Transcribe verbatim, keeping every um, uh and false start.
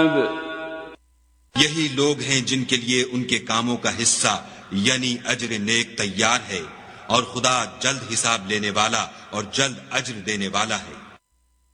यही लोग हैं जिनके लिए उनके कामों का हिस्सा यानी अज्र नेक तैयार है और खुदा जल्द हिसाब लेने वाला और जल्द अज्र देने वाला है।